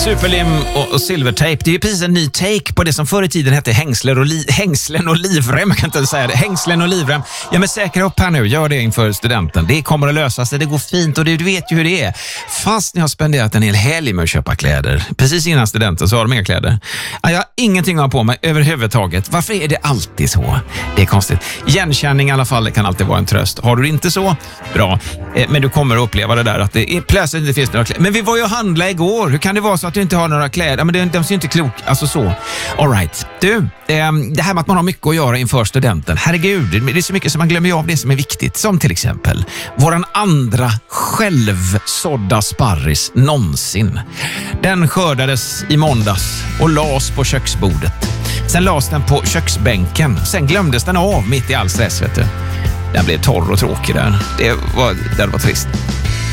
Superlim och silvertejp. Det är ju precis en ny take på det som förr i tiden hette hängslen och livrem. Jag kan inte säga det. Hängslen och livrem. Ja, men säkra upp här nu. Gör det inför studenten. Det kommer att lösa sig. Det går fint och du vet ju hur det är. Fast ni har spenderat en hel helg med att köpa kläder. Precis innan studenten så har de inga kläder. Ja, jag har ingenting att ha på mig överhuvudtaget. Varför är det alltid så? Det är konstigt. Igenkänning i alla fall kan alltid vara en tröst. Har du det inte så? Bra. Men du kommer att uppleva det där att det är plötsligt inte finns några kläder. Men vi var ju och handla igår. Hur kan det vara så att du inte har några kläder? Ja, men de ser inte klok. Alltså så. All right. Du, det här med att man har mycket att göra inför studenten. Herregud, det är så mycket som man glömmer av det som är viktigt. Som till exempel våran andra självsådda sparris någonsin. Den skördades i måndags och lades på köksbordet. Sen lades den på köksbänken. Sen glömdes den av mitt i all stress, vet du. Den blev torr och tråkig där. Det var trist.